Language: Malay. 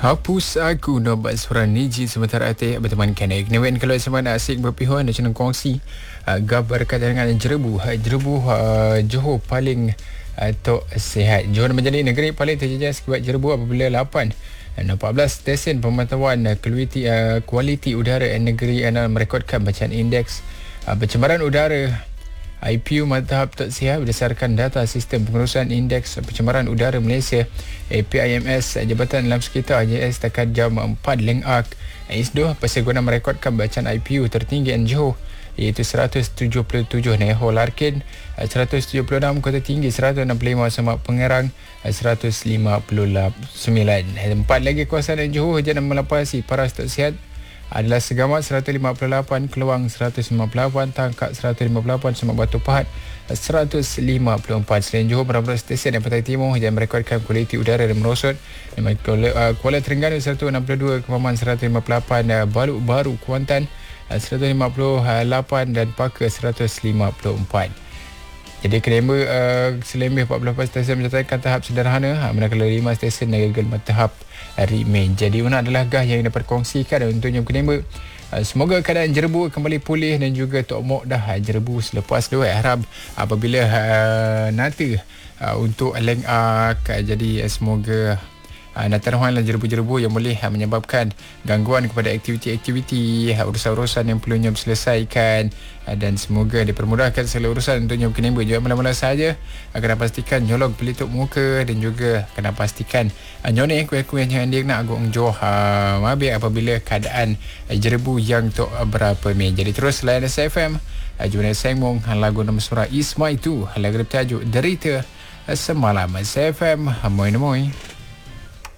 Hapus aku nombak suara niji sementara hati berteman kena. Kenewen kalau sama nak asyik berpihak nak cenang kongsi gab berkaitan dengan Jerebu Johor paling tok sihat. Johor menjadi negeri paling terjejas akibat Jerebu apabila 14 stesen pemantauan kualiti udara negeri merekodkan bacaan indeks pencemaran udara IPU Madhab Tak Sihat berdasarkan data Sistem Pengurusan Indeks Pencemaran Udara Malaysia APIMS. Jabatan Alam Sekitar AJS setakat jam 4 lengak Isdoh Pasir Guna merekodkan bacaan IPU tertinggi Johor iaitu 177 Nehor Larkin 176, Kota Tinggi 165, Semak Pengerang 159. 4 lagi kawasan Johor hujan melepasi paras tak sihat adalah Segamat 158, Keluang 158, Tangkak 158, Semak Batu Pahat 154. Selain Johor, beberapa stesen yang Pantai Timur yang merekodkan kualiti udara dan merosot. Kuala Terengganu 162, Kemaman 158, Baru Kuantan 158 dan Paka 154. Jadi kedemba selembih 14 stesen mencatatkan tahap sederhana manakala 5 stesen gagal tahap remain. Jadi mana adalah gah yang dapat kongsikan untuk jam kedemba. Semoga keadaan Jerebu kembali pulih dan juga Tok Mok dah Jerebu selepas tu harap apabila nanti untuk lengak jadi semoga Nataruhanlah jerebu-jerebu yang boleh menyebabkan gangguan kepada aktiviti-aktiviti urusan-urusan yang perlunya diselesaikan dan semoga dipermudahkan segala urusan untuk nyom kenemba. Juga mula-mula saja kena pastikan nyolong pelitup muka dan juga kena pastikan nyone kuih-kuih yang dia nak agak joh mabik apabila keadaan jerebu yang tok berapa ni. Jadi terus layan SFM Juna Sengmong lagu nama surah Isma itu lagu bertajuk Derita Semalam SFM Moi.